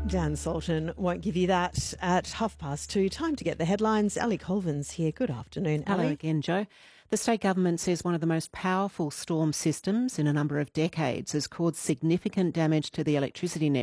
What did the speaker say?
Dan Sultan won't give you that at 2:30. Time to get the headlines. Ali Colvin's here. Good afternoon, Ali. Hello again, Joe. The state government says one of the most powerful storm systems in a number of decades has caused significant damage to the electricity network